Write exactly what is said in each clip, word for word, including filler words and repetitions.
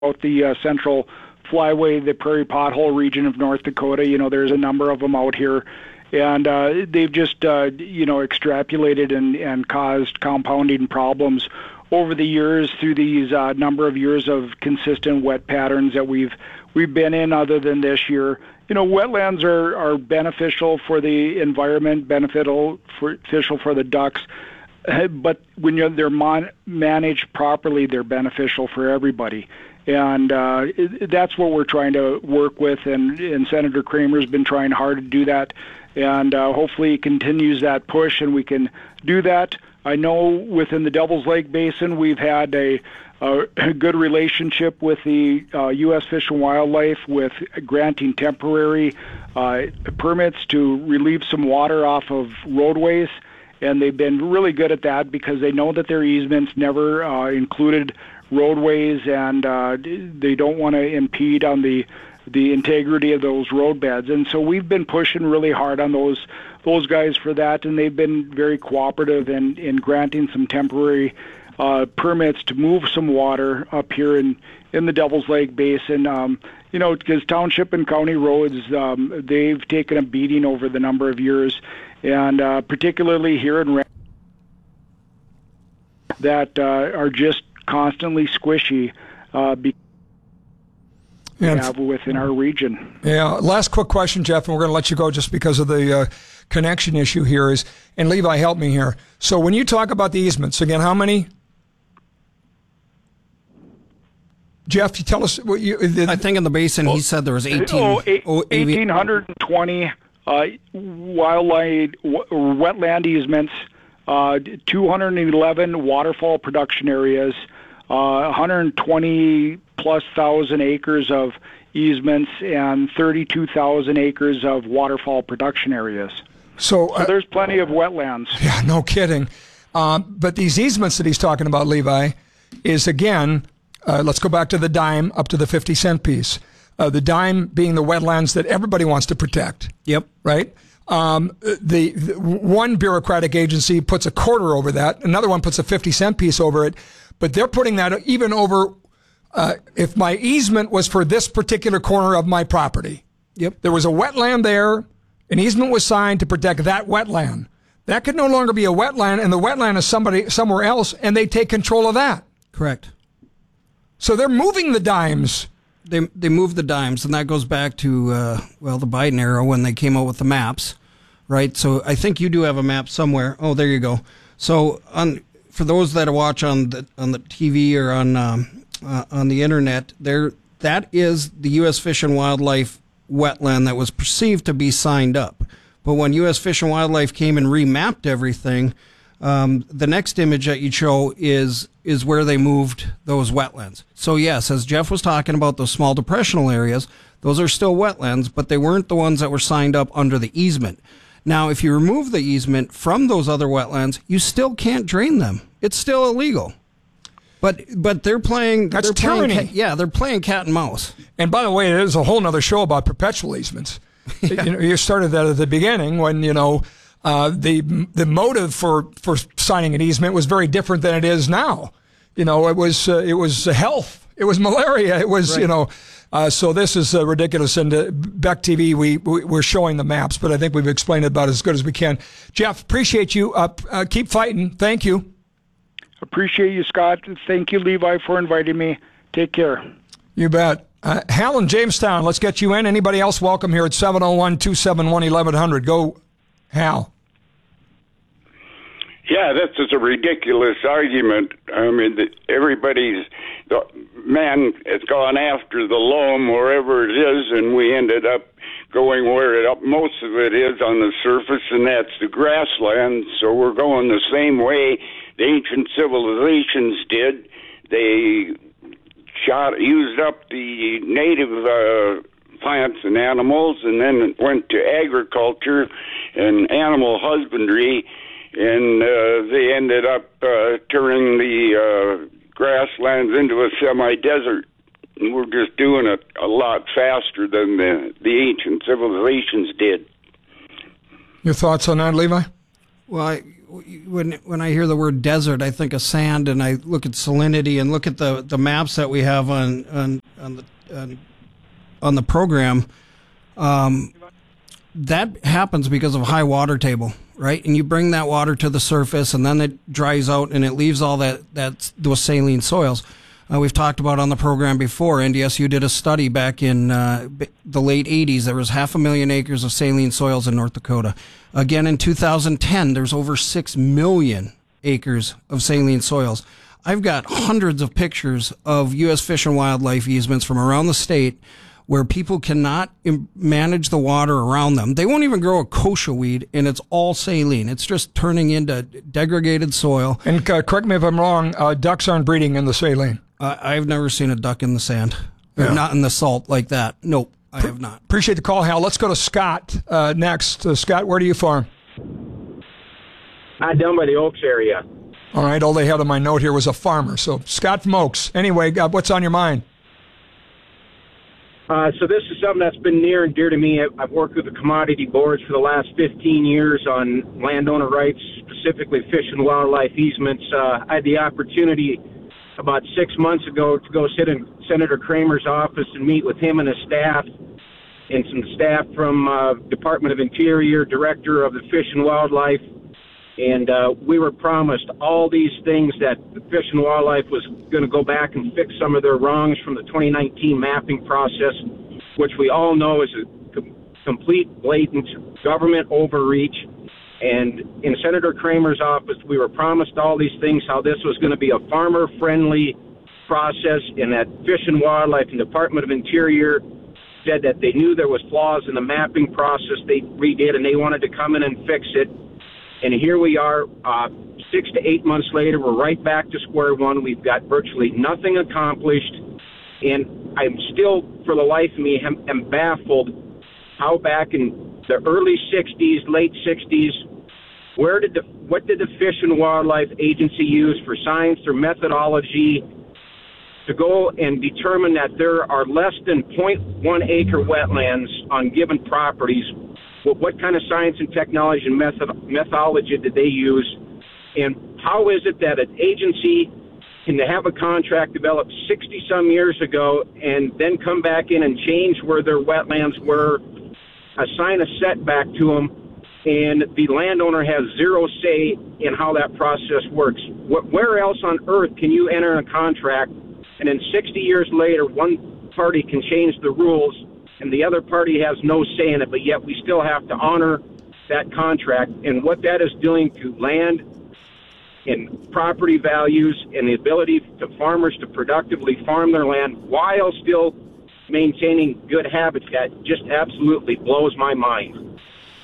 out the uh, central flyway, the prairie pothole region of North Dakota. You know, there's a number of them out here. And uh, they've just, uh, you know, extrapolated and, and caused compounding problems over the years through these uh, number of years of consistent wet patterns that we've we've been in other than this year. You know, wetlands are, are beneficial for the environment, beneficial for, beneficial for the ducks, but when you're, they're mon- managed properly, they're beneficial for everybody. And uh, that's what we're trying to work with, and, and Senator Kramer's been trying hard to do that. And uh, hopefully he continues that push and we can do that. I know within the Devil's Lake Basin we've had a, a good relationship with the uh, U S Fish and Wildlife with granting temporary uh, permits to relieve some water off of roadways. And they've been really good at that because they know that their easements never uh, included roadways, and uh, they don't want to impede on the the integrity of those road beds. And so we've been pushing really hard on those those guys for that, and they've been very cooperative in, in granting some temporary uh, permits to move some water up here in, in the Devil's Lake Basin. Um, you know, because township and county roads, um, they've taken a beating over the number of years, and uh, particularly here in Ram- that uh, are just constantly squishy uh, because we have within our region. Yeah. Last quick question, Jeff, and we're going to let you go just because of the uh, connection issue here is, and Levi, help me here. So when you talk about the easements, again, how many? Jeff, you tell us what you... The, I think in the basin he said there was eighteen... Oh, eight, oh, one thousand eight hundred twenty uh, wildlife, w- wetland easements, uh, two hundred eleven waterfall production areas, uh, one hundred twenty plus thousand acres of easements, and thirty-two thousand acres of waterfall production areas. So, uh, so there's plenty of wetlands. Yeah, no kidding. Uh, but these easements that he's talking about, Levi, is again, uh, let's go back to the dime up to the fifty cent piece. Uh, the dime being the wetlands that everybody wants to protect. Yep. Right? Um, the, the one bureaucratic agency puts a quarter over that. Another one puts a fifty cent piece over it. But they're putting that even over... Uh, if my easement was for this particular corner of my property, yep, there was a wetland there, an easement was signed to protect that wetland. That could no longer be a wetland, and the wetland is somebody somewhere else, and they take control of that. Correct. So they're moving the dimes. They they move the dimes, and that goes back to uh, well the Biden era when they came out with the maps, right? So I think you do have a map somewhere. Oh, there you go. So on for those that watch on the on the T V or on. Um, Uh, on the internet, there that is the U S Fish and Wildlife wetland that was perceived to be signed up. But when U S Fish and Wildlife came and remapped everything, um, the next image that you show is is where they moved those wetlands. So yes, as Jeff was talking about those small depressional areas, those are still wetlands, but they weren't the ones that were signed up under the easement. Now, if you remove the easement from those other wetlands, you still can't drain them. It's still illegal. But but they're playing. That's they're tyranny. Playing, yeah, they're playing cat and mouse. And by the way, there's a whole other show about perpetual easements. Yeah. You know, you started that at the beginning when you know uh, the the motive for, for signing an easement was very different than it is now. You know, it was uh, it was health, it was malaria, it was right. you know. Uh, so this is uh, ridiculous. And uh, Beck T V, we, we we're showing the maps, but I think we've explained it about as good as we can. Jeff, appreciate you. Uh, uh, keep fighting. Thank you. Appreciate you, Scott. Thank you, Levi, for inviting me. Take care. You bet. Uh, Hal in Jamestown, let's get you in. Anybody else welcome here at seven oh one, two seven one, eleven hundred. Go, Hal. Yeah, this is a ridiculous argument. I mean, everybody's, the man has gone after the loam wherever it is, and we ended up going where it up, most of it is on the surface, and that's the grassland. So we're going the same way the ancient civilizations did. They shot, used up the native uh, plants and animals, and then went to agriculture and animal husbandry, and uh, they ended up uh, turning the uh, grasslands into a semi-desert. And we're just doing it a lot faster than the, the ancient civilizations did. Your thoughts on that, Levi? Well, I, when when I hear the word desert, I think of sand, and I look at salinity, and look at the, the maps that we have on on on the on, on the program. Um, that happens because of high water table, right? And you bring that water to the surface, and then it dries out, and it leaves all that that those saline soils. Uh, we've talked about on the program before. N D S U did a study back in uh, the late eighties. There was half a million acres of saline soils in North Dakota. Again, in two thousand ten, there's over six million acres of saline soils. I've got hundreds of pictures of U S Fish and Wildlife easements from around the state where people cannot im- manage the water around them. They won't even grow a kochia weed, and it's all saline. It's just turning into degraded soil. And uh, correct me if I'm wrong, uh, ducks aren't breeding in the saline. Uh, I've never seen a duck in the sand. Or Yeah. not in the salt like that. Nope, I have not. Appreciate the call, Hal. Let's go to Scott uh, next. Uh, Scott, where do you farm? I'm down by the Oaks area. All right, all they had on my note here was a farmer. So Scott from Oaks. Anyway, uh, what's on your mind? Uh, so this is something that's been near and dear to me. I've, I've worked with the commodity boards for the last fifteen years on landowner rights, specifically fish and wildlife easements. Uh, I had the opportunity about six months ago to go sit in Senator Kramer's office and meet with him and his staff and some staff from uh, Department of Interior, Director of the Fish and Wildlife. And uh, we were promised all these things that the Fish and Wildlife was going to go back and fix some of their wrongs from the twenty nineteen mapping process, which we all know is a com- complete, blatant government overreach. And in Senator Kramer's office, we were promised all these things, how this was going to be a farmer-friendly process, and that Fish and Wildlife and Department of Interior said that they knew there was flaws in the mapping process they redid, and they wanted to come in and fix it. And here we are, uh, six to eight months later, we're right back to square one. We've got virtually nothing accomplished, and I'm still, for the life of me, am, am baffled how back in the early sixties, late sixties, where did the, what did the Fish and Wildlife Agency use for science or methodology to go and determine that there are less than zero point one acre wetlands on given properties? What, what kind of science and technology and method, methodology did they use? And how is it that an agency can have a contract developed sixty-some years ago and then come back in and change where their wetlands were, assign a setback to them, and the landowner has zero say in how that process works? Where else on earth can you enter a contract and then sixty years later one party can change the rules and the other party has no say in it, but yet we still have to honor that contract? And what that is doing to land and property values and the ability to farmers to productively farm their land while still maintaining good habitat just absolutely blows my mind.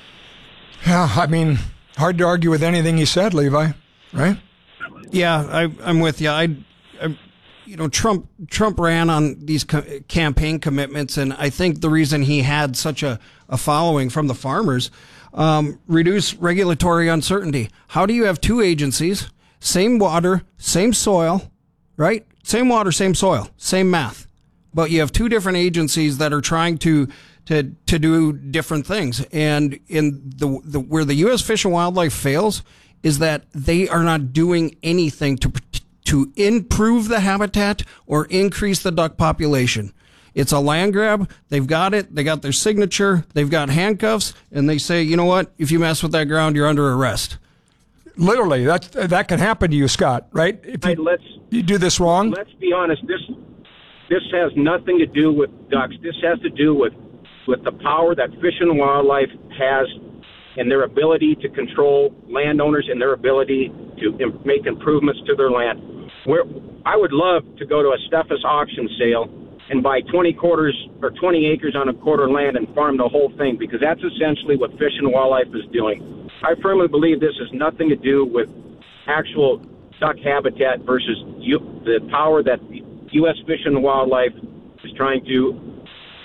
Yeah, I mean, hard to argue with anything you said, Levi, right? Yeah, I, I'm with you. I, I, you know, Trump Trump ran on these co- campaign commitments, and I think the reason he had such a, a following from the farmers, um, reduce regulatory uncertainty. How do you have two agencies, same water, same soil, right? Same water, same soil, same math, but you have two different agencies that are trying to to to do different things. And in the, the where the U S Fish and Wildlife fails is that they are not doing anything to to improve the habitat or increase the duck population. It's a land grab. They've got it. They got their signature. They've got handcuffs, and they say, you know what? If you mess with that ground, you're under arrest. Literally, that that can happen to you, Scott. Right? If you, Right, let's you do this wrong. let's be honest. This this has nothing to do with ducks. This has to do with with the power that Fish and Wildlife has and their ability to control landowners and their ability to im- make improvements to their land. Where I would love to go to a Steffes auction sale and buy twenty quarters or twenty acres on a quarter land and farm the whole thing, because that's essentially what Fish and Wildlife is doing. I firmly believe this has nothing to do with actual duck habitat versus U- the power that the U S Fish and Wildlife is trying to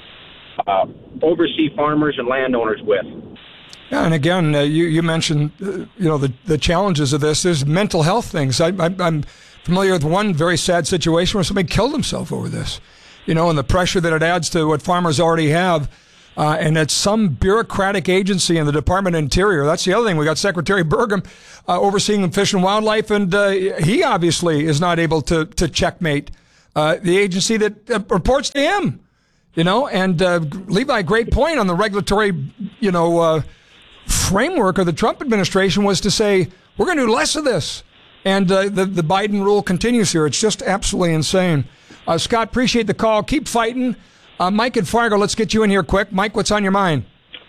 uh, oversee farmers and landowners with. Yeah, and again, uh, you you mentioned uh, you know the the challenges of this. There's mental health things. I, I, I'm familiar with one very sad situation where somebody killed himself over this. You know, and the pressure that it adds to what farmers already have Uh, and it's some bureaucratic agency in the Department of Interior. That's the other thing. We got Secretary Burgum uh, overseeing Fish and Wildlife, and uh, he obviously is not able to to checkmate uh, the agency that uh, reports to him. You know, and uh, Levi, great point on the regulatory, you know, uh, framework of the Trump administration was to say, we're going to do less of this. And uh, the, the Biden rule continues here. It's just absolutely insane. Uh, Scott, appreciate the call. Keep fighting. Uh, Mike in Fargo, let's get you in here quick. Mike, what's on your mind?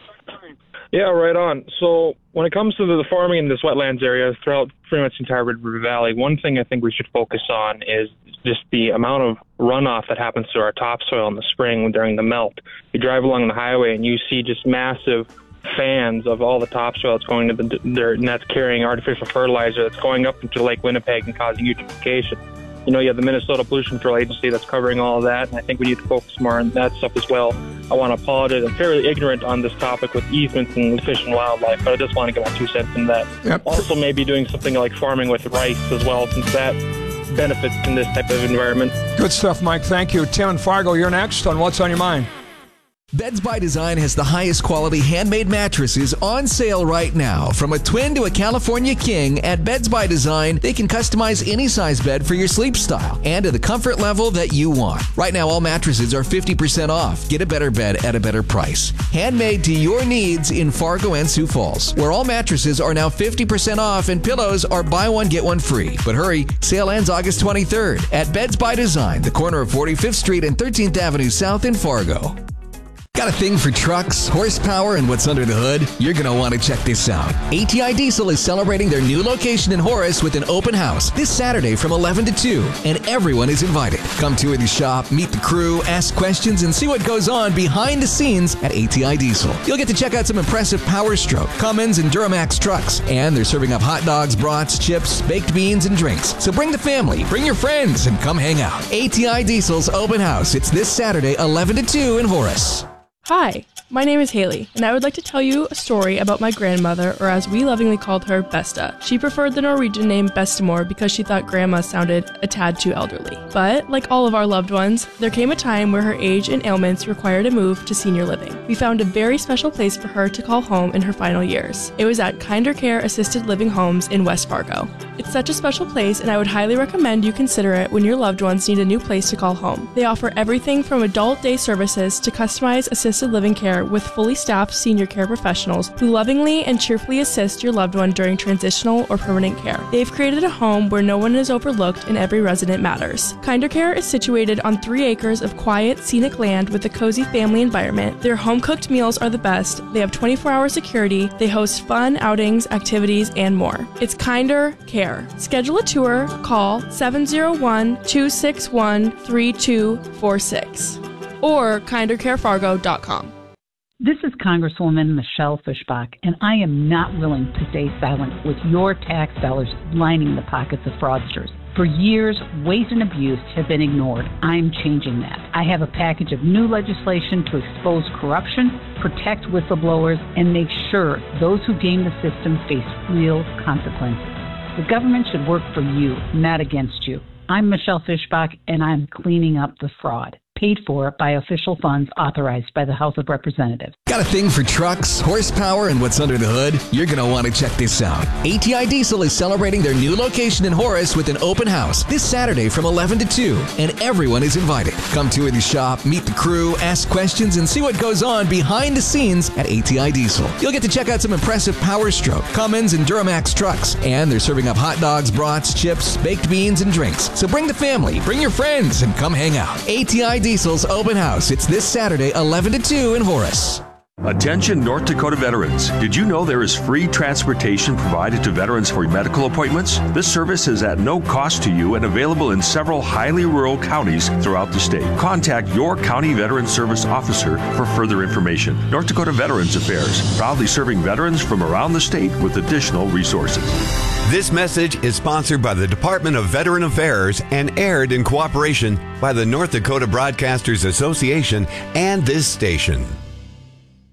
Yeah, right on. So when it comes to the farming in this wetlands area throughout pretty much the entire Red River Valley, one thing I think we should focus on is just the amount of runoff that happens to our topsoil in the spring during the melt. You drive along the highway and you see just massive fans of all the topsoil that's going to the dirt, and that's carrying artificial fertilizer that's going up into Lake Winnipeg and causing eutrophication. You know, you have the Minnesota Pollution Control Agency that's covering all of that, and I think we need to focus more on that stuff as well. I want to apologize. I'm fairly ignorant on this topic with easements and fish and wildlife, but I just want to get my two cents in that. Yep. Also, maybe doing something like farming with rice as well, since that benefits in this type of environment. Good stuff, Mike. Thank you. Tim in Fargo, you're next on What's on Your Mind. Beds by Design has the highest quality handmade mattresses on sale right now. From a twin to a California king, at Beds by Design, they can customize any size bed for your sleep style and to the comfort level that you want. Right now, all mattresses are fifty percent off. Get a better bed at a better price. Handmade to your needs in Fargo and Sioux Falls, where all mattresses are now fifty percent off and pillows are buy one, get one free. But hurry, sale ends August twenty-third at Beds by Design, the corner of forty-fifth Street and thirteenth Avenue South in Fargo. Got a thing for trucks, horsepower, and what's under the hood? You're going to want to check this out. A T I Diesel is celebrating their new location in Horace with an open house this Saturday from eleven to two, and everyone is invited. Come tour the shop, meet the crew, ask questions, and see what goes on behind the scenes at A T I Diesel. You'll get to check out some impressive Power Stroke, Cummins, and Duramax trucks, and they're serving up hot dogs, brats, chips, baked beans, and drinks. So bring the family, bring your friends, and come hang out. A T I Diesel's open house. It's this Saturday, eleven to two in Horace. Hi, my name is Haley, and I would like to tell you a story about my grandmother, or as we lovingly called her, Besta. She preferred the Norwegian name Bestemor because she thought grandma sounded a tad too elderly. But, like all of our loved ones, there came a time where her age and ailments required a move to senior living. We found a very special place for her to call home in her final years. It was at Kinder Care Assisted Living Homes in West Fargo. It's such a special place, and I would highly recommend you consider it when your loved ones need a new place to call home. They offer everything from adult day services to customized assisted living care with fully staffed senior care professionals who lovingly and cheerfully assist your loved one during transitional or permanent care. They've created a home where no one is overlooked and every resident matters. Kinder Care is situated on three acres of quiet, scenic land with a cozy family environment. Their home-cooked meals are the best. They have twenty-four hour security. They host fun outings, activities, and more. It's Kinder Care. Schedule a tour. Call seven oh one, two six one, three two four six or kinder care fargo dot com. This is Congresswoman Michelle Fischbach, and I am not willing to stay silent with your tax dollars lining the pockets of fraudsters. For years, waste and abuse have been ignored. I'm changing that. I have a package of new legislation to expose corruption, protect whistleblowers, and make sure those who game the system face real consequences. The government should work for you, not against you. I'm Michelle Fischbach, and I'm cleaning up the fraud. Paid for by official funds authorized by the House of Representatives. Got a thing for trucks, horsepower, and what's under the hood? You're going to want to check this out. A T I Diesel is celebrating their new location in Horace with an open house this Saturday from eleven to two, and everyone is invited. Come tour the shop, meet the crew, ask questions, and see what goes on behind the scenes at A T I Diesel. You'll get to check out some impressive Power Stroke, Cummins, and Duramax trucks, and they're serving up hot dogs, brats, chips, baked beans, and drinks. So bring the family, bring your friends, and come hang out. A T I Diesel's open house. It's this Saturday, eleven to two in Horace. Attention North Dakota veterans. Did you know there is free transportation provided to veterans for medical appointments? This service is at no cost to you and available in several highly rural counties throughout the state. Contact your county veteran service officer for further information. North Dakota Veterans Affairs, proudly serving veterans from around the state with additional resources. This message is sponsored by the Department of Veteran Affairs and aired in cooperation by the North Dakota Broadcasters Association and this station.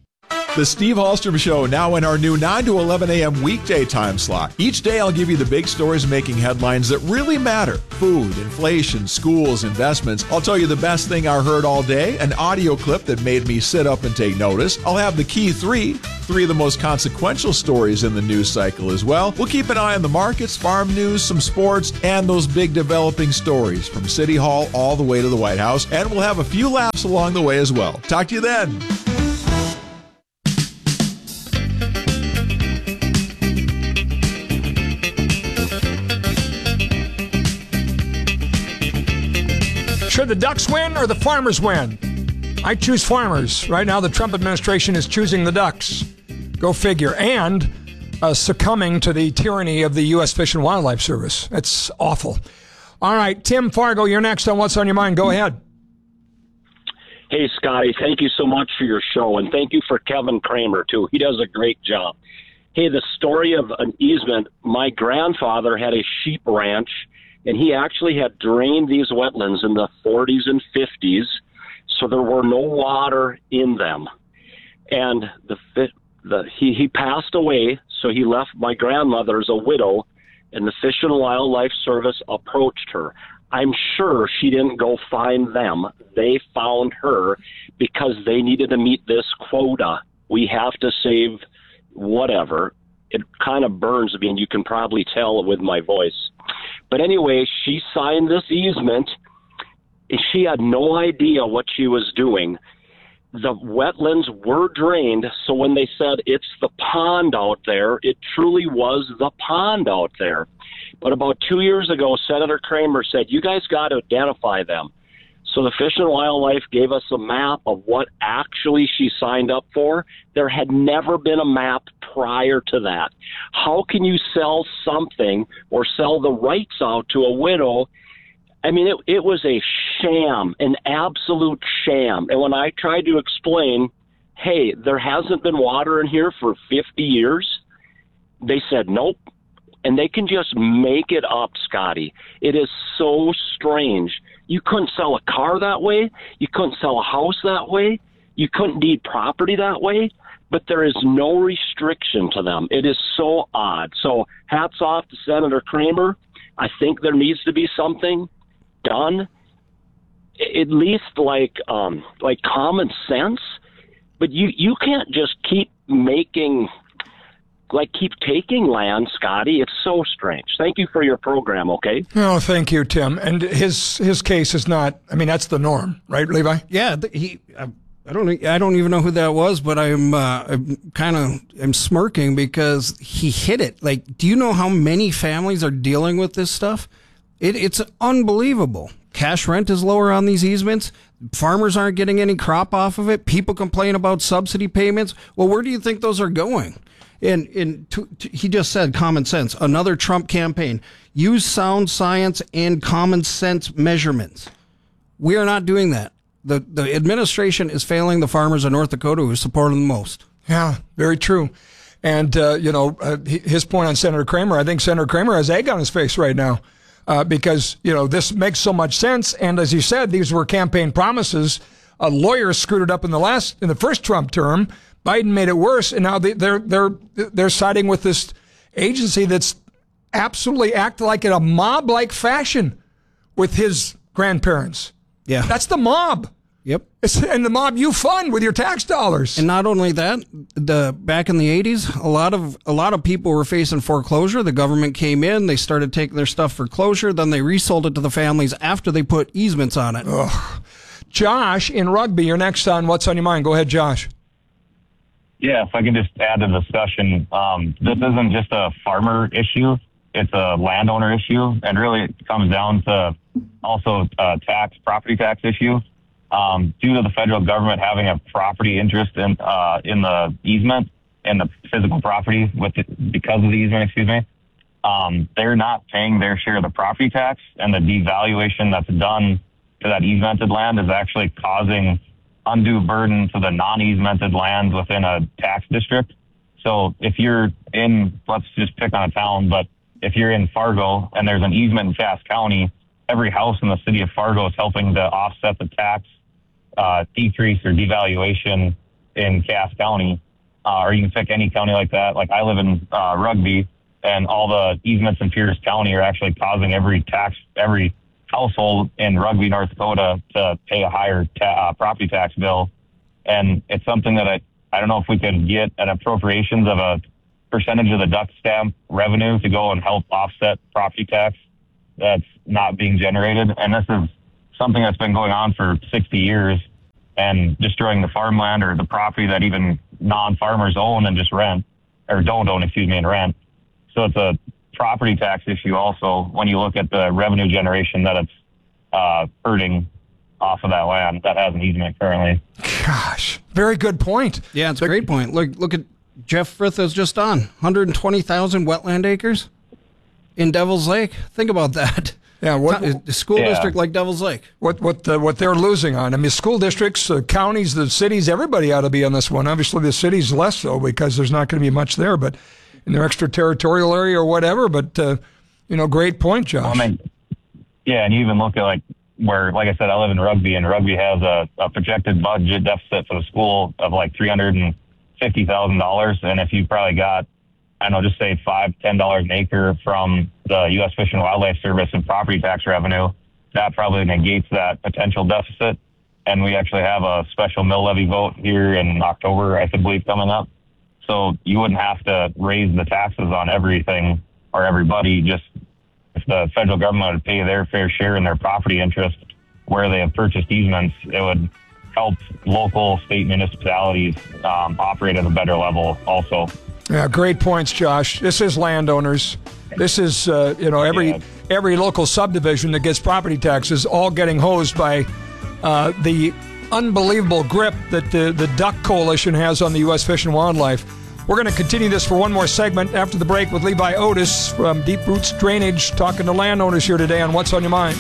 The Steve Hallstrom Show, now in our new nine to eleven a.m. weekday time slot. Each day I'll give you the big stories making headlines that really matter. Food, inflation, schools, investments. I'll tell you the best thing I heard all day, an audio clip that made me sit up and take notice. I'll have the key three, three of the most consequential stories in the news cycle as well. We'll keep an eye on the markets, farm news, some sports, and those big developing stories from City Hall all the way to the White House. And we'll have a few laughs along the way as well. Talk to you then. Should the Ducks win or the Farmers win? I choose Farmers. Right now, the Trump administration is choosing the Ducks. Go figure. And uh, succumbing to the tyranny of the U S Fish and Wildlife Service. It's awful. All right, Tim Fargo, you're next on What's on Your Mind. Go ahead. Hey, Scotty, thank you so much for your show, and thank you for Kevin Kramer, too. He does a great job. Hey, the story of an easement, my grandfather had a sheep ranch, and he actually had drained these wetlands in the forties and fifties, so there were no water in them. And the, the he, he passed away, so he left my grandmother as a widow, and the Fish and Wildlife Service approached her. I'm sure she didn't go find them. They found her because they needed to meet this quota. We have to save whatever. It kind of burns me, and you can probably tell with my voice. But anyway, she signed this easement. She had no idea what she was doing. The wetlands were drained, so when they said it's the pond out there, it truly was the pond out there. But about two years ago, Senator Kramer said, you guys got to identify them. So the Fish and Wildlife gave us a map of what actually she signed up for. There had never been a map prior to that. How can you sell something or sell the rights out to a widow? I mean, it, it was a sham, an absolute sham. And when I tried to explain, hey, there hasn't been water in here for fifty years, they said, nope. And they can just make it up, Scotty. It is so strange. You couldn't sell a car that way. You couldn't sell a house that way. You couldn't deed property that way. But there is no restriction to them. It is so odd. So hats off to Senator Kramer. I think there needs to be something done, at least like um, like common sense. But you, you can't just keep making... like keep taking land, Scotty. It's so strange. Thank you for your program, okay? Oh, thank you, Tim. And his his case is not, I mean, that's the norm, right, Levi? Yeah, he I, I don't I don't even know who that was, but I'm, uh, I'm kind of I'm smirking because he hit it. Like, do you know how many families are dealing with this stuff? It, it's unbelievable. Cash rent is lower on these easements. Farmers aren't getting any crop off of it. People complain about subsidy payments. Well, where do you think those are going? And, and to, to, he just said common sense. Another Trump campaign. Use sound science and common sense measurements. We are not doing that. The the administration is failing the farmers of North Dakota who support them the most. Yeah, very true. And, uh, you know, uh, his point on Senator Kramer, I think Senator Kramer has egg on his face right now uh, because, you know, this makes so much sense. And as you said, these were campaign promises. A lawyer screwed it up in the last, in the first Trump term. Biden made it worse, and now they, they're they're they're siding with this agency that's absolutely acted like in a mob-like fashion with his grandparents. Yeah, that's the mob. Yep, it's, and the mob you fund with your tax dollars. And not only that, the back in the eighties, a lot of a lot of people were facing foreclosure. The government came in, they started taking their stuff for closure, then they resold it to the families after they put easements on it. Ugh. Josh in Rugby, you're next on What's on Your Mind. Go ahead, Josh. Yeah, if I can just add to the discussion, um, this isn't just a farmer issue. It's a landowner issue, and really it comes down to also a tax, property tax issue. Um, due to the federal government having a property interest in uh, in the easement and the physical property with it, because of the easement, excuse me, um, they're not paying their share of the property tax, and the devaluation that's done to that easemented land is actually causing undue burden to the non-easemented lands within a tax district. So if you're in, let's just pick on a town, but if you're in Fargo and there's an easement in Cass County, every house in the city of Fargo is helping to offset the tax uh, decrease or devaluation in Cass County. uh, or you can pick any county like that. Like I live in uh, Rugby, and all the easements in Pierce County are actually causing every tax, every household in Rugby, North Dakota, to pay a higher ta- uh, property tax bill. And it's something that I, I don't know if we could get an appropriations of a percentage of the duck stamp revenue to go and help offset property tax that's not being generated. And this is something that's been going on for sixty years and destroying the farmland or the property that even non-farmers own and just rent, or don't own, excuse me, and rent. So it's a property tax issue also when you look at the revenue generation that it's uh, hurting off of that land that has an easement currently. Gosh, very good point. Yeah, it's a great point. Look, look at Jeff Frith is just on one hundred twenty thousand wetland acres in Devil's Lake. Think about that. Yeah, what a school yeah. district like Devil's Lake. What what uh, what they're losing on? I mean, school districts, uh, counties, the cities, everybody ought to be on this one. Obviously, the cities less so because there's not going to be much there, but in their extraterritorial area or whatever. But uh, you know, great point, Josh. Well, I mean, yeah, and you even look at like where, like I said, I live in Rugby, and Rugby has a, a projected budget deficit for the school of like three hundred and fifty thousand dollars, and if you probably got, I don't know, just say five, ten dollars an acre from the U S Fish and Wildlife Service and property tax revenue, that probably negates that potential deficit. And we actually have a special mill levy vote here in October, I believe, coming up. So you wouldn't have to raise the taxes on everything or everybody. Just if the federal government would pay their fair share in their property interest where they have purchased easements, it would help local, state municipalities um, operate at a better level also. Yeah, great points, Josh. This is landowners. This is, uh, you know, every yeah. every local subdivision that gets property taxes all getting hosed by uh, the unbelievable grip that the, the Duck Coalition has on the U S Fish and Wildlife. We're going to continue this for one more segment after the break with Levi Otis from Deep Roots Drainage, talking to landowners here today on What's on Your Mind.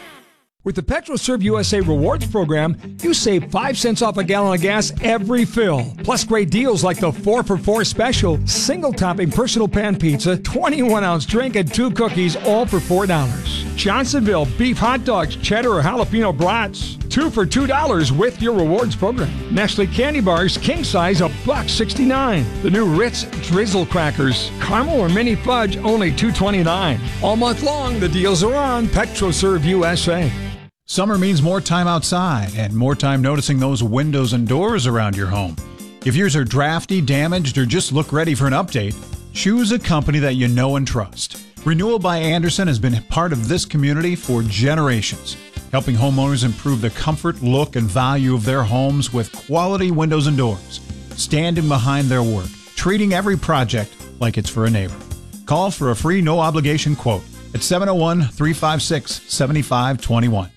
With the PetroServe U S A Rewards Program, you save five cents off a gallon of gas every fill. Plus great deals like the four for four special, single-topping personal pan pizza, twenty-one ounce drink, and two cookies, all for four dollars. Johnsonville beef hot dogs, cheddar or jalapeno brats, two for two dollars with your rewards program. Nestle candy bars, king size, a buck sixty-nine. The new Ritz Drizzle crackers, caramel or mini fudge, only two twenty-nine. All month long, the deals are on PetroServe U S A. Summer means more time outside and more time noticing those windows and doors around your home. If yours are drafty, damaged, or just look ready for an update, choose a company that you know and trust. Renewal by Andersen has been part of this community for generations, helping homeowners improve the comfort, look, and value of their homes with quality windows and doors, standing behind their work, treating every project like it's for a neighbor. Call for a free no-obligation quote at seven oh one, three five six, seven five two one.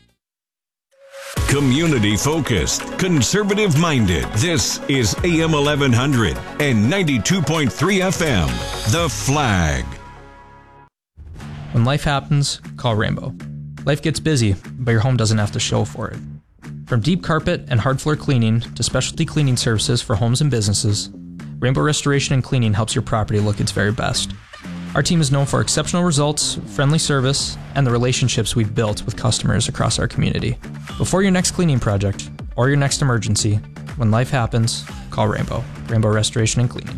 Community focused, conservative minded. This is A M eleven hundred and ninety-two point three F M. The Flag. When life happens, call Rainbow. Life gets busy, but your home doesn't have to show for it. From deep carpet and hard floor cleaning to specialty cleaning services for homes and businesses, Rainbow Restoration and Cleaning helps your property look its very best. Our team is known for exceptional results, friendly service, and the relationships we've built with customers across our community. Before your next cleaning project or your next emergency, when life happens, call Rainbow. Rainbow Restoration and Cleaning.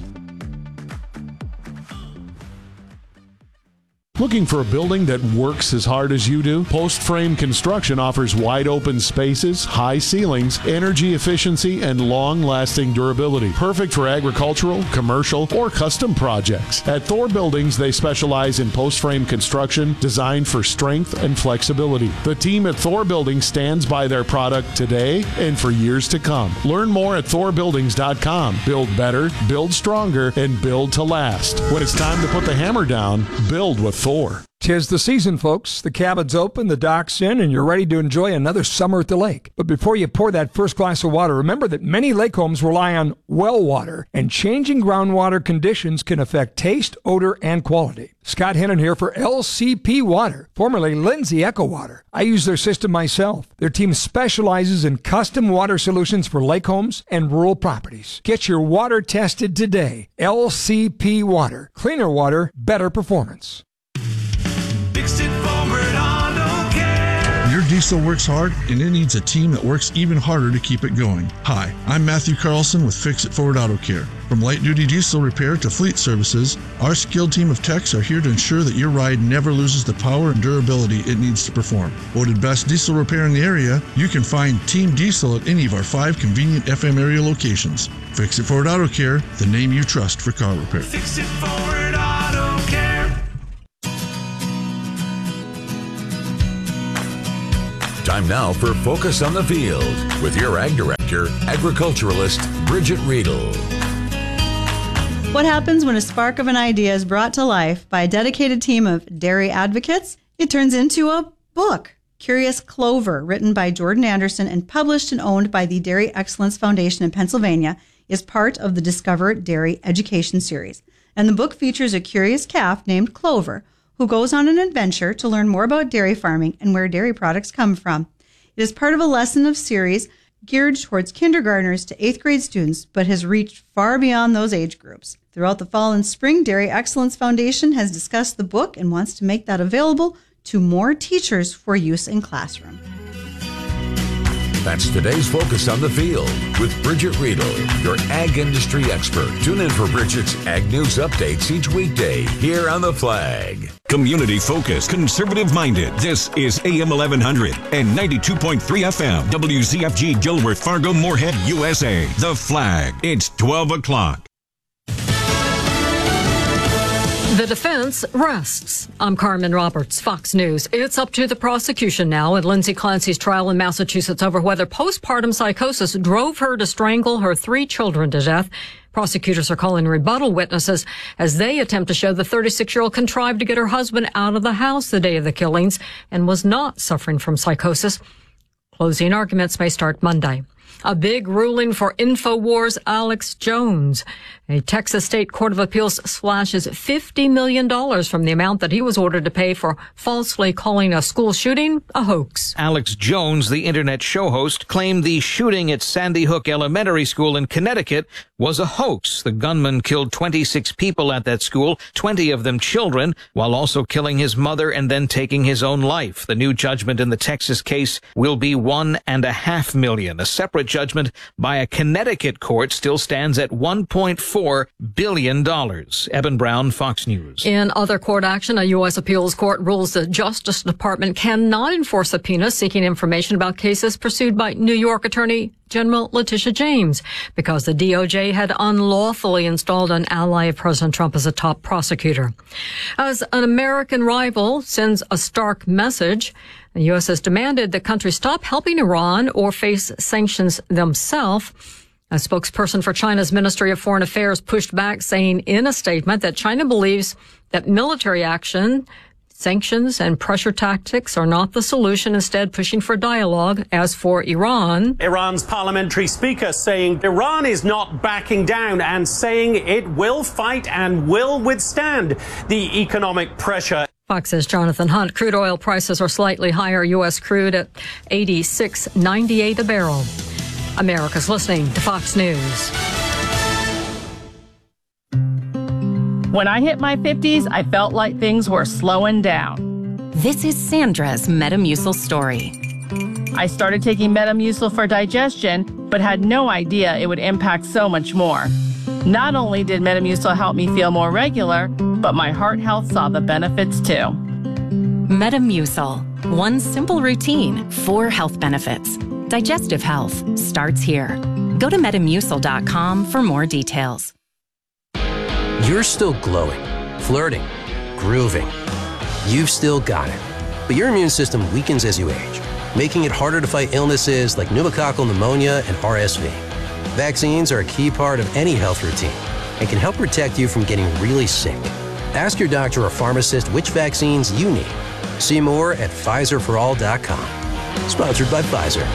Looking for a building that works as hard as you do? Post Frame Construction offers wide open spaces, high ceilings, energy efficiency, and long-lasting durability. Perfect for agricultural, commercial, or custom projects. At Thor Buildings, they specialize in post frame construction designed for strength and flexibility. The team at Thor Buildings stands by their product today and for years to come. Learn more at thor buildings dot com. Build better, build stronger, and build to last. When it's time to put the hammer down, build with Thor. Tis the season, folks. The cabin's open, the dock's in, and you're ready to enjoy another summer at the lake. But before you pour that first glass of water, remember that many lake homes rely on well water, and changing groundwater conditions can affect taste, odor, and quality. Scott Hennon here for L C P Water, formerly Lindsay Echo Water. I use their system myself. Their team specializes in custom water solutions for lake homes and rural properties. Get your water tested today. L C P Water. Cleaner water, better performance. Fixed it forward, auto care. Your Diesel works hard, and it needs a team that works even harder to keep it going. Hi, I'm Matthew Carlson with Fix-It Ford Auto Care. From light-duty diesel repair to fleet services, our skilled team of techs are here to ensure that your ride never loses the power and durability it needs to perform. Voted best diesel repair in the area, you can find Team Diesel at any of our five convenient F M area locations. Fix-It Ford Auto Care, the name you trust for car repair. Fix It Ford Auto Care. Time now for Focus on the Field with your Ag Director, agriculturalist Bridget Riedel. What happens when a spark of an idea is brought to life by a dedicated team of dairy advocates? It turns into a book, Curious Clover, written by Jordan Anderson and published and owned by the Dairy Excellence Foundation in Pennsylvania, is part of the Discover Dairy Education series. And the book features a curious calf named Clover, who goes on an adventure to learn more about dairy farming and where dairy products come from. It is part of a lesson of series geared towards kindergartners to eighth grade students, but has reached far beyond those age groups. Throughout the fall and spring, Dairy Excellence Foundation has discussed the book and wants to make that available to more teachers for use in classroom. That's today's Focus on the Field with Bridget Riedel, your ag industry expert. Tune in for Bridget's Ag News updates each weekday here on The Flag. Community focused, conservative minded. This is A M eleven hundred and ninety-two point three F M. W Z F G Gilworth, Fargo, Moorhead, U S A. The Flag. It's twelve o'clock. The defense rests. I'm Carmen Roberts, Fox News. It's up to the prosecution now in Lindsay Clancy's trial in Massachusetts over whether postpartum psychosis drove her to strangle her three children to death. Prosecutors are calling rebuttal witnesses as they attempt to show the thirty-six-year-old contrived to get her husband out of the house the day of the killings and was not suffering from psychosis. Closing arguments may start Monday. A big ruling for InfoWars Alex Jones. A Texas State Court of Appeals slashes fifty million dollars from the amount that he was ordered to pay for falsely calling a school shooting a hoax. Alex Jones, the internet show host, claimed the shooting at Sandy Hook Elementary School in Connecticut was a hoax. The gunman killed twenty-six people at that school, twenty of them children, while also killing his mother and then taking his own life. The new judgment in the Texas case will be one and a half million. A separate judgment by a Connecticut court still stands at one point four billion dollars. Eben Brown, Fox News. In other court action, a U S appeals court rules the Justice Department cannot enforce subpoenas seeking information about cases pursued by New York Attorney General Letitia James because the D O J had unlawfully installed an ally of President Trump as a top prosecutor. As an American rival sends a stark message, the U S has demanded the country stop helping Iran or face sanctions themselves. A spokesperson for China's Ministry of Foreign Affairs pushed back, saying in a statement that China believes that military action, sanctions, and pressure tactics are not the solution, instead pushing for dialogue. As for Iran, Iran's parliamentary speaker saying Iran is not backing down and saying it will fight and will withstand the economic pressure. Fox's Jonathan Hunt. Crude oil prices are slightly higher. U S crude at eighty-six ninety-eight a barrel. America's listening to Fox News. When I hit my fifties, I felt like things were slowing down. This is Sandra's Metamucil story. I started taking Metamucil for digestion, but had no idea it would impact so much more. Not only did Metamucil help me feel more regular, but my heart health saw the benefits too. Metamucil. One simple routine, four health benefits. Digestive health starts here. Go to metamucil dot com for more details. You're still glowing, flirting, grooving. You've still got it. But your immune system weakens as you age, making it harder to fight illnesses like pneumococcal pneumonia and R S V. Vaccines are a key part of any health routine and can help protect you from getting really sick. Ask your doctor or pharmacist which vaccines you need. See more at Pfizer for all dot com. Sponsored by Pfizer.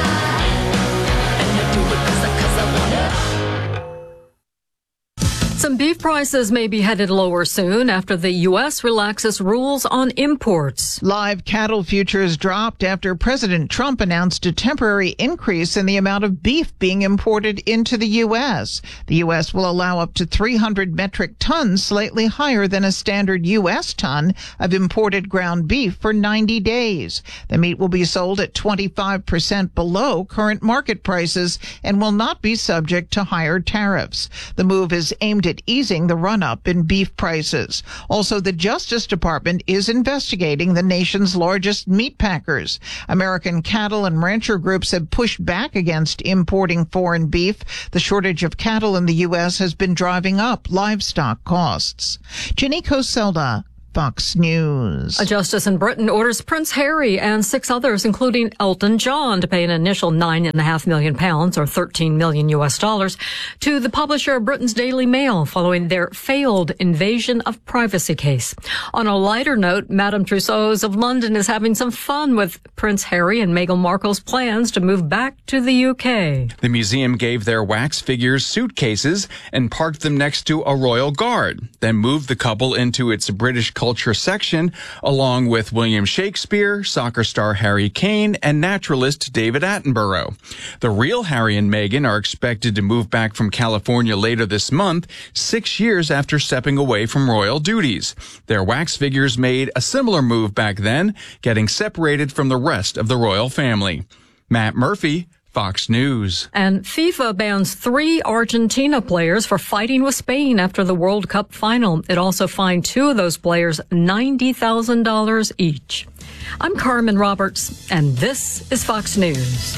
Some Frozen beef prices may be headed lower soon after the U S relaxes rules on imports. Live cattle futures dropped after President Trump announced a temporary increase in the amount of beef being imported into the U S. The U S will allow up to three hundred metric tons, slightly higher than a standard U S ton of imported ground beef for ninety days. The meat will be sold at twenty-five percent below current market prices and will not be subject to higher tariffs. The move is aimed at easing the run-up in beef prices. Also, the Justice Department is investigating the nation's largest meat packers. American cattle and rancher groups have pushed back against importing foreign beef. The shortage of cattle in the U S has been driving up livestock costs. Jenny Coselda, Fox News. A justice in Britain orders Prince Harry and six others, including Elton John, to pay an initial nine and a half million pounds, or thirteen million U S dollars, to the publisher of Britain's Daily Mail following their failed invasion of privacy case. On a lighter note, Madame Tussauds of London is having some fun with Prince Harry and Meghan Markle's plans to move back to the U K. The museum gave their wax figures suitcases and parked them next to a royal guard, then moved the couple into its British culture section, along with William Shakespeare, soccer star Harry Kane, and naturalist David Attenborough. The real Harry and Meghan are expected to move back from California later this month, six years after stepping away from royal duties. Their wax figures made a similar move back then, getting separated from the rest of the royal family. Matt Murphy, Fox News. And FIFA bans three Argentina players for fighting with Spain after the World Cup final. It also fined two of those players ninety thousand dollars each. I'm Carmen Roberts, and this is Fox News.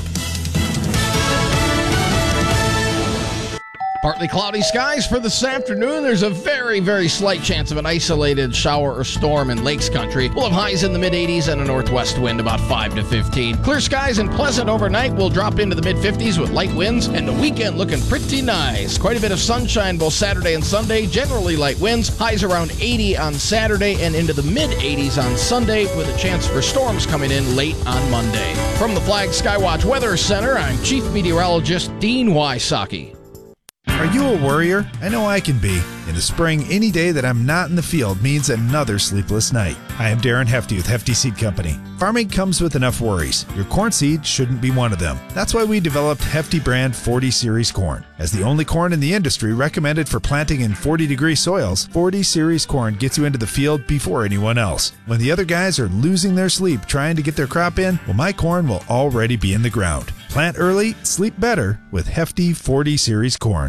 Partly cloudy skies for this afternoon. There's a very, very slight chance of an isolated shower or storm in Lakes Country. We'll have highs in the mid eighties and a northwest wind about five to fifteen. Clear skies and pleasant overnight. We'll drop into the mid fifties with light winds, and the weekend looking pretty nice. Quite a bit of sunshine both Saturday and Sunday. Generally light winds. Highs around eighty on Saturday and into the mid eighties on Sunday, with a chance for storms coming in late on Monday. From the Flag Skywatch Weather Center, I'm Chief Meteorologist Dean Wysocki. Are you a worrier? I know I can be. In the spring, any day that I'm not in the field means another sleepless night. I am Darren Hefty with Hefty Seed Company. Farming comes with enough worries. Your corn seed shouldn't be one of them. That's why we developed Hefty brand forty series corn. As the only corn in the industry recommended for planting in forty degree soils, forty series corn gets you into the field before anyone else. When the other guys are losing their sleep trying to get their crop in, well, my corn will already be in the ground. Plant early, sleep better with Hefty forty series corn.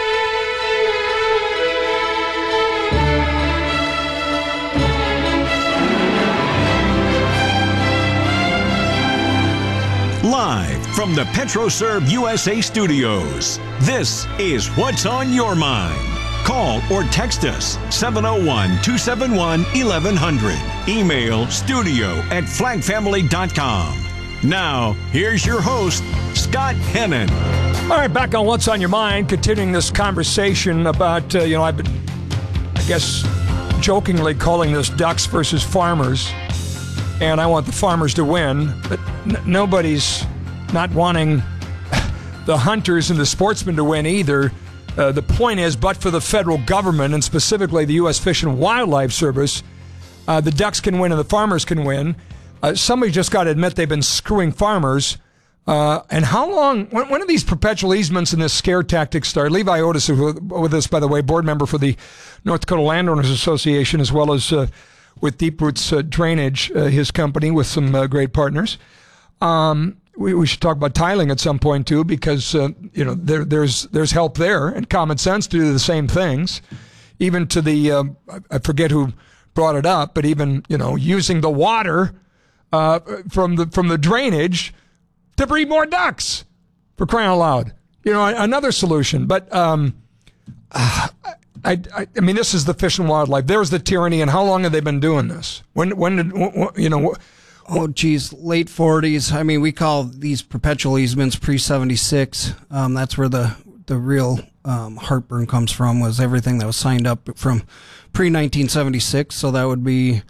Live from the PetroServe U S A studios, this is What's on Your Mind. Call or text us seven oh one, two seven one, eleven hundred. Email studio at flag family dot com. Now, here's your host, Scott Hennon. All right, back on What's on Your Mind, continuing this conversation about, uh, you know, I've been, I guess, jokingly calling this Ducks versus Farmers. And I want the farmers to win, but n- nobody's not wanting the hunters and the sportsmen to win either. Uh, the point is, but for the federal government, and specifically the U S Fish and Wildlife Service, uh, the Ducks can win and the farmers can win. Uh, somebody just got to admit they've been screwing farmers. Uh, and how long, when, when are these perpetual easements and this scare tactic start? Levi Otis is with, with us, by the way, board member for the North Dakota Landowners Association, as well as uh, with Deep Roots uh, Drainage, uh, his company, with some uh, great partners. Um, we, we should talk about tiling at some point too, because uh, you know there, there's there's help there and common sense to do the same things. Even to the uh, I forget who brought it up, but even you know using the water uh, from the from the drainage to breed more ducks, for crying out loud. You know, another solution. But um, uh, I, I, I mean, this is the Fish and Wildlife. There's the tyranny, and how long have they been doing this? When, when did, when, you know? Oh, geez, late forties. I mean, we call these perpetual easements pre seventy-six. Um, that's where the the real um, heartburn comes from. Was everything that was signed up from pre nineteen seventy-six. So that would be,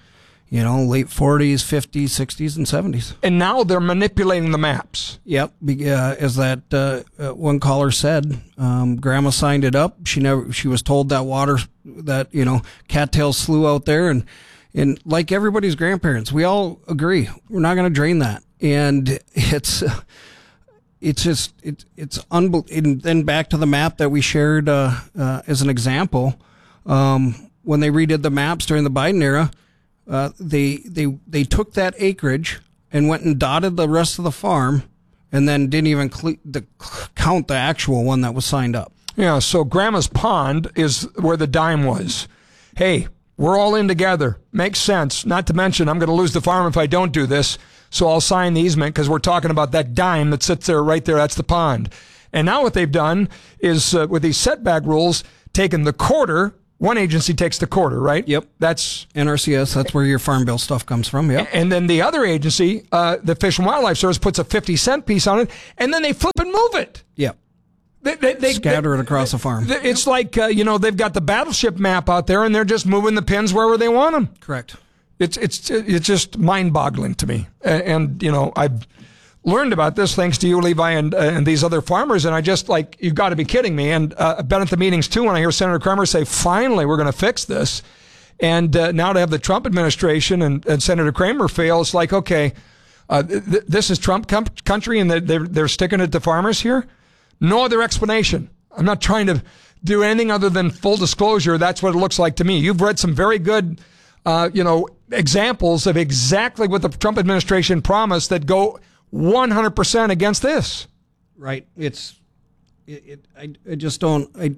you know, late forties, fifties, sixties, and seventies. And now they're manipulating the maps. Yep. Be- Uh, as that uh, uh, one caller said, um, Grandma signed it up. She never. She was told that water, that, you know, cattail slough out there, and and like everybody's grandparents, we all agree we're not going to drain that. And it's it's just it, it's unbelievable. And then back to the map that we shared uh, uh, as an example. Um, when they redid the maps during the Biden era, uh, they they they took that acreage and went and dotted the rest of the farm, and then didn't even cle- the, count the actual one that was signed up. Yeah, so Grandma's Pond is where the dime was. Hey, we're all in together. Makes sense. Not to mention, I'm going to lose the farm if I don't do this, so I'll sign the easement because we're talking about that dime that sits there right there. That's the pond. And now what they've done is, uh, with these setback rules, taken the quarter. One agency takes the quarter, right? Yep. That's N R C S. That's where your Farm Bill stuff comes from. Yep. And then the other agency, uh, the Fish and Wildlife Service, puts a fifty cent piece on it, and then they flip and move it. Yep. They, they, they, Scatter they, it across the farm. They, it's like, uh, you know, they've got the battleship map out there, and they're just moving the pins wherever they want them. Correct. It's it's it's just mind-boggling to me. And, and you know, I've learned about this thanks to you, Levi, and, uh, and these other farmers, and I just, like, you've got to be kidding me. And uh, I've been at the meetings, too, when I hear Senator Kramer say, finally, we're going to fix this. And uh, now to have the Trump administration and, and Senator Kramer fail, it's like, okay, uh, th- this is Trump com- country, and they're, they're sticking it to farmers here? No other explanation. I'm not trying to do anything other than full disclosure. That's what it looks like to me. You've read some very good, uh, you know, examples of exactly what the Trump administration promised that go one hundred percent against this. Right. It's, it, it I, I just don't, I,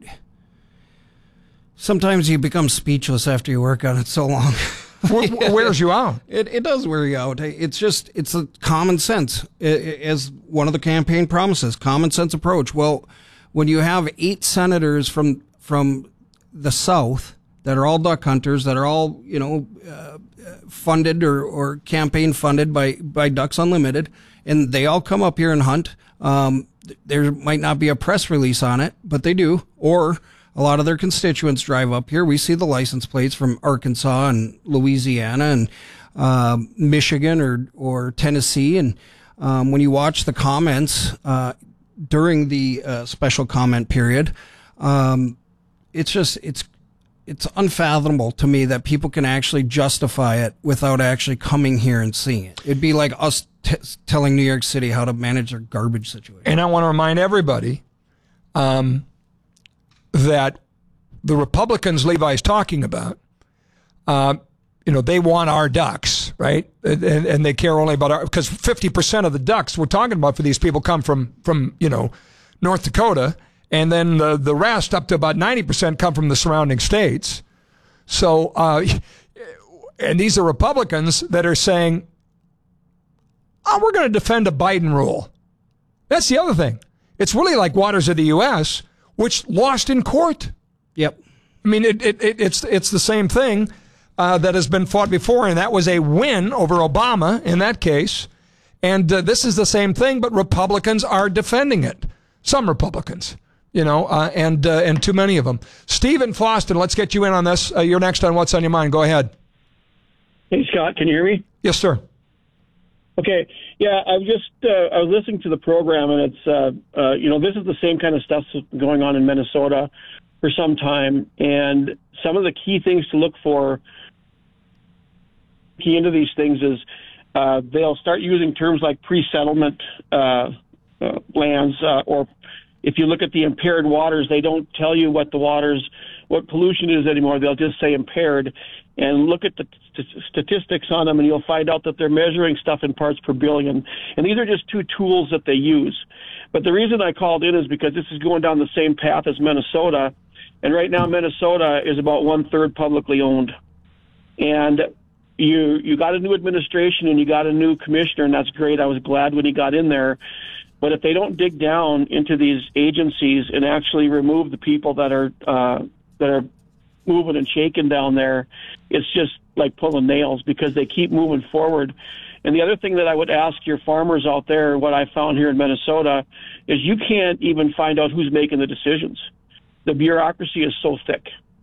sometimes you become speechless after you work on it so long. It wears you out. It, it does wear you out. It's just, it's a common sense, as one of the campaign promises, common sense approach. Well, when you have eight senators from, from the South that are all duck hunters, that are all, you know, uh, funded or, or campaign funded by, by Ducks Unlimited, and they all come up here and hunt. Um, there might not be a press release on it, but they do. Or a lot of their constituents drive up here. We see the license plates from Arkansas and Louisiana and uh, Michigan or, or Tennessee. And um, when you watch the comments uh, during the uh, special comment period, um, it's just, it's it's unfathomable to me that people can actually justify it without actually coming here and seeing it. It'd be like us t- telling New York City how to manage their garbage situation. And I want to remind everybody um, that the Republicans Levi's talking about, uh, you know, they want our ducks, right? And, and they care only about our, because fifty percent of the ducks we're talking about for these people come from, from you know, North Dakota. And then the, the rest, up to about ninety percent, come from the surrounding states. So, uh, and these are Republicans that are saying, oh, we're going to defend a Biden rule. That's the other thing. It's really like Waters of the U S, which lost in court. Yep. I mean, it, it, it, it's it's the same thing uh, that has been fought before, and that was a win over Obama in that case. And uh, this is the same thing, but Republicans are defending it. Some Republicans. You know, uh, and uh, and too many of them. Stephen Floston, let's get you in on this. Uh, you're next on What's on Your Mind. Go ahead. Hey, Scott, can you hear me? Yes, sir. Okay. Yeah, I was just uh, I was listening to the program, and it's uh, uh, you know, this is the same kind of stuff that's been going on in Minnesota for some time, and some of the key things to look for key into these things is uh, they'll start using terms like pre-settlement uh, uh, lands uh, or if you look at the impaired waters, they don't tell you what the waters, what pollution is anymore. They'll just say impaired. And look at the st- statistics on them, and you'll find out that they're measuring stuff in parts per billion. And these are just two tools that they use. But the reason I called in is because this is going down the same path as Minnesota. And right now, Minnesota is about one-third publicly owned. And you you got a new administration, and you got a new commissioner, and that's great. I was glad when he got in there. But if they don't dig down into these agencies and actually remove the people that are uh, that are moving and shaking down there, it's just like pulling nails because they keep moving forward. And the other thing that I would ask your farmers out there, what I found here in Minnesota, is you can't even find out who's making the decisions. The bureaucracy is so thick.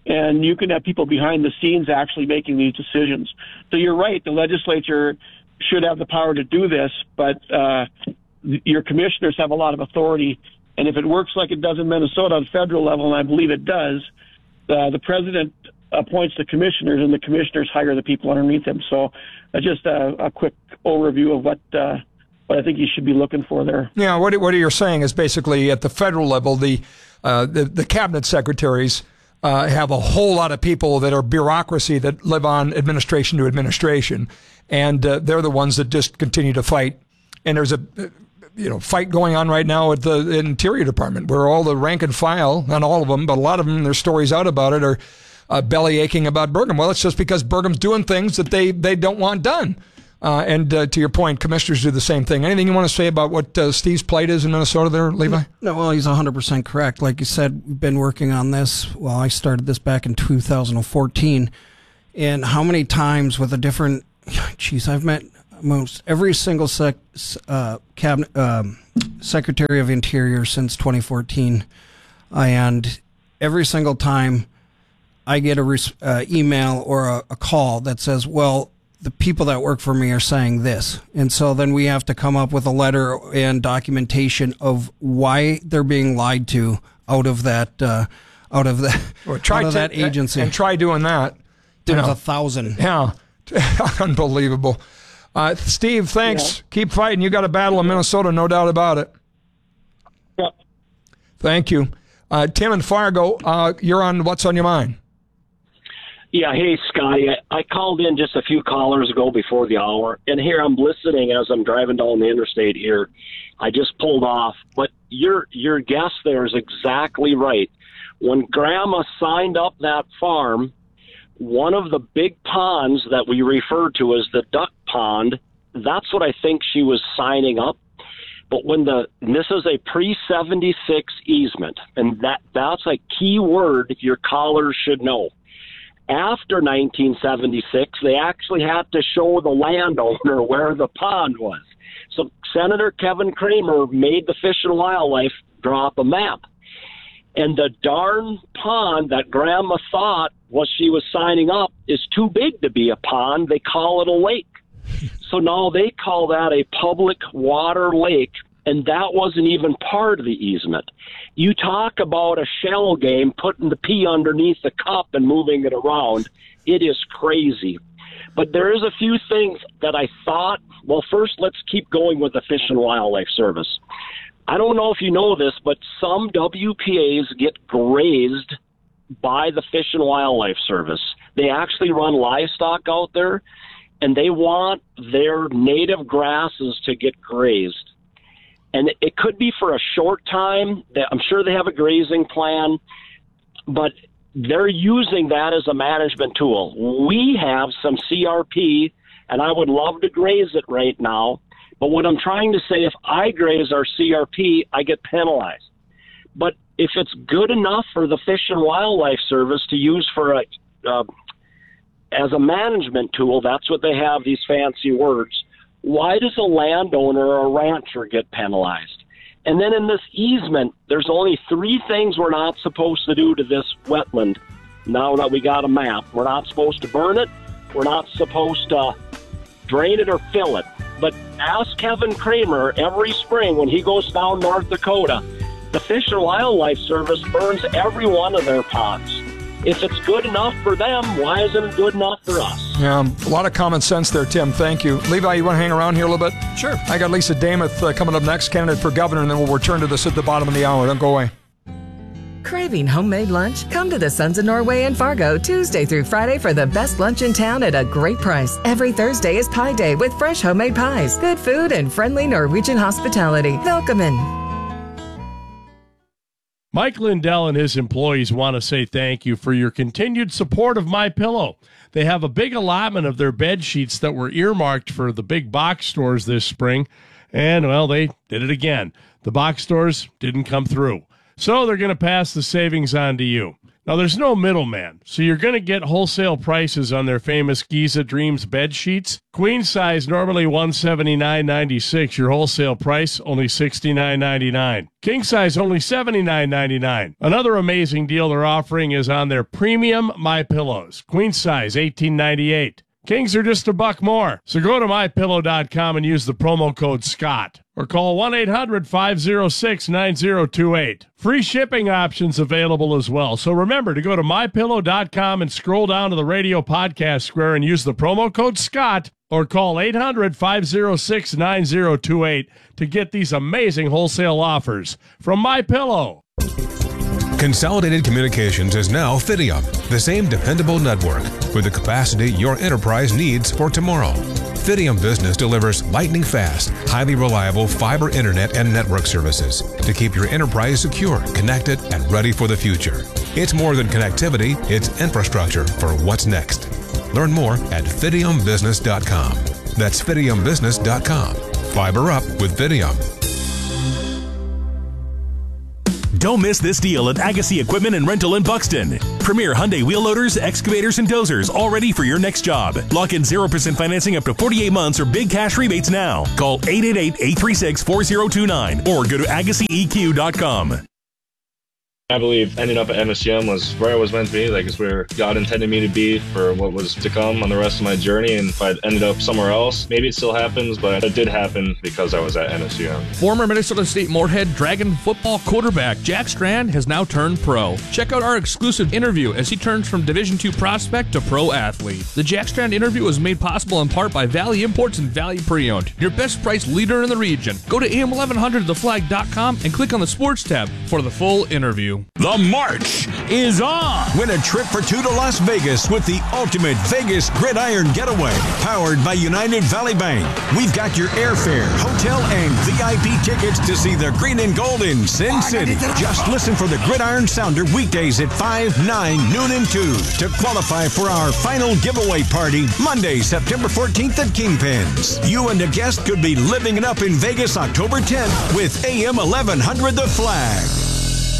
and you can have people behind the scenes actually making these decisions. So you're right, the legislature should have the power to do this, but uh, your commissioners have a lot of authority, and if it works like it does in Minnesota on federal level, and I believe it does, uh, the president appoints the commissioners, and the commissioners hire the people underneath them. So uh, just a, a quick overview of what uh, what I think you should be looking for there. Yeah, what what you're saying is basically at the federal level, the uh, the, the cabinet secretaries uh, have a whole lot of people that are bureaucracy that live on administration to administration, and uh, they're the ones that just continue to fight. And there's a you know fight going on right now at the Interior Department, where all the rank and file, not all of them, but a lot of them, there's stories out about it, are Uh, belly aching about Burgum. Well, it's just because Burgum's doing things that they, they don't want done. Uh, and uh, to your point, commissioners do the same thing. Anything you want to say about what uh, Steve's plight is in Minnesota there, Levi? No, well, he's one hundred percent correct. Like you said, we've been working on this. Well, I started this back in two thousand fourteen. And how many times with a different, geez, I've met most every single sec, uh, cabinet um, Secretary of Interior since twenty fourteen. And every single time I get a res- uh, email or a, a call that says, well, the people that work for me are saying this. And so then we have to come up with a letter and documentation of why they're being lied to out of that, uh, out of that, well, try out of to, that agency. And try doing that. There's you know. a thousand. Yeah. Unbelievable. Uh, Steve, thanks. Yeah. Keep fighting. You got a battle in Minnesota, no doubt about it. Yeah. Thank you. Uh, Tim and Fargo, uh, you're on What's on Your Mind? Yeah, hey, Scotty. I, I called in just a few callers ago before the hour, and here I'm listening as I'm driving down the interstate here. I just pulled off, but your your guess there is exactly right. When Grandma signed up that farm, one of the big ponds that we refer to as the duck pond, that's what I think she was signing up. But when the and this is a pre seventy-six easement, and that that's a key word your callers should know. After nineteen seventy-six, they actually had to show the landowner where the pond was. So Senator Kevin Cramer made the Fish and Wildlife draw up a map. And the darn pond that Grandma thought was she was signing up is too big to be a pond. They call it a lake. So now they call that a public water lake, and that wasn't even part of the easement. You talk about a shell game, putting the pea underneath the cup and moving it around. It is crazy. But there is a few things that I thought, well, first let's keep going with the Fish and Wildlife Service. I don't know if you know this, but some W P As get grazed by the Fish and Wildlife Service. They actually run livestock out there, and they want their native grasses to get grazed. And it could be for a short time. I'm sure they have a grazing plan, but they're using that as a management tool. We have some C R P, and I would love to graze it right now. But what I'm trying to say, if I graze our C R P, I get penalized. But if it's good enough for the Fish and Wildlife Service to use for a uh, as a management tool, that's what they have, these fancy words. Why does a landowner or a rancher get penalized? And then in this easement, there's only three things we're not supposed to do to this wetland. Now that we got a map, we're not supposed to burn it. We're not supposed to drain it or fill it. But ask Kevin Cramer every spring when he goes down North Dakota, the Fish and Wildlife Service burns every one of their ponds. If it's good enough for them, why isn't it good enough for us? Yeah, a lot of common sense there, Tim. Thank you. Levi, you want to hang around here a little bit? Sure. I got Lisa Damath uh, coming up next, candidate for governor, and then we'll return to this at the bottom of the hour. Don't go away. Craving homemade lunch? Come to the Sons of Norway in Fargo Tuesday through Friday for the best lunch in town at a great price. Every Thursday is Pie Day with fresh homemade pies, good food, and friendly Norwegian hospitality. Welcome in. Mike Lindell and his employees want to say thank you for your continued support of MyPillow. They have a big allotment of their bed sheets that were earmarked for the big box stores this spring, and, well, they did it again. The box stores didn't come through. So they're going to pass the savings on to you. Now, there's no middleman, so you're going to get wholesale prices on their famous Giza Dreams bed sheets. Queen size, normally one hundred seventy-nine ninety-six. Your wholesale price, only sixty-nine ninety-nine. King size, only seventy-nine ninety-nine. Another amazing deal they're offering is on their premium MyPillows. Queen size, eighteen ninety-eight. Kings are just a buck more. So go to my pillow dot com and use the promo code SCOTT. Or call one eight hundred five oh six nine oh two eight. Free shipping options available as well. So remember to go to my pillow dot com and scroll down to the radio podcast square and use the promo code SCOTT, or call eight hundred five oh six nine oh two eight to get these amazing wholesale offers from MyPillow. Consolidated Communications is now Fidium, the same dependable network with the capacity your enterprise needs for tomorrow. Fidium Business delivers lightning-fast, highly reliable fiber internet and network services to keep your enterprise secure, connected, and ready for the future. It's more than connectivity, it's infrastructure for what's next. Learn more at fidium business dot com. That's fidium business dot com. Fiber up with Fidium. Don't miss this deal at Agassi Equipment and Rental in Buxton. Premier Hyundai wheel loaders, excavators, and dozers, all ready for your next job. Lock in zero percent financing up to forty-eight months or big cash rebates now. Call eight eight eight, eight three six, four zero two nine or go to agassi e q dot com. I believe ending up at M S U M was where I was meant to be. Like, it's where God intended me to be for what was to come on the rest of my journey. And if I'd ended up somewhere else, maybe it still happens, but it did happen because I was at M S U M. Former Minnesota State Moorhead Dragon football quarterback Jack Strand has now turned pro. Check out our exclusive interview as he turns from Division two prospect to pro athlete. The Jack Strand interview was made possible in part by Valley Imports and Valley Pre-Owned, your best price leader in the region. Go to A M eleven hundred the flag dot com and click on the sports tab for the full interview. The march is on. Win a trip for two to Las Vegas with the ultimate Vegas Gridiron Getaway, powered by United Valley Bank. We've got your airfare, hotel, and V I P tickets to see the green and gold in Sin City. Just listen for the Gridiron Sounder weekdays at five, nine, noon, and two to qualify for our final giveaway party Monday, September fourteenth at Kingpins. You and a guest could be living it up in Vegas October tenth with A M eleven hundred The Flag.